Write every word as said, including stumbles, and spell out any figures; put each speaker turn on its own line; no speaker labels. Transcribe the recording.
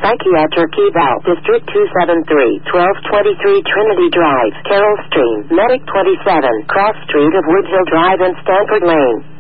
Psychiatric Eval, District two seven three, twelve twenty-three Trinity Drive, Carroll Stream, Medic twenty-seven, Cross Street of Woodville Drive and Stanford Lane.